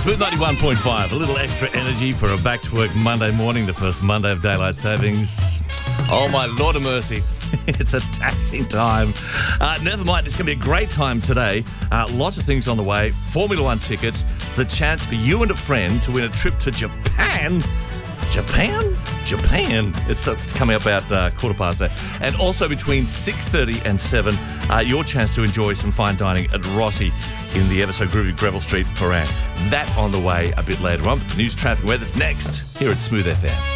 Smooth 91.5, a little extra energy for a back-to-work Monday morning, the first Monday of daylight savings. Oh, my Lord of mercy. It's a taxing time. Never mind, it's going to be a great time today. Lots of things on the way. Formula One tickets, the chance for you and a friend to win a trip to Japan. Japan? It's coming up about 8:15. And also between 6:30 and 7, your chance to enjoy some fine dining at Rossi in the ever so groovy Greville Street, Paran. That on the way a bit later on. But the news, traffic, weather's next here at Smooth FM.